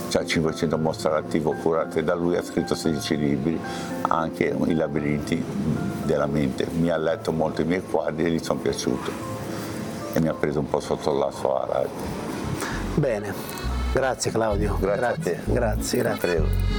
c'ha 500 mostre all'attivo curate da lui, ha scritto 16 libri, anche i labirinti della mente. Mi ha letto molto i miei quadri e gli sono piaciuti e mi ha preso un po' sotto la sua arte. Bene, grazie Claudio. Grazie a te. Grazie. Prego.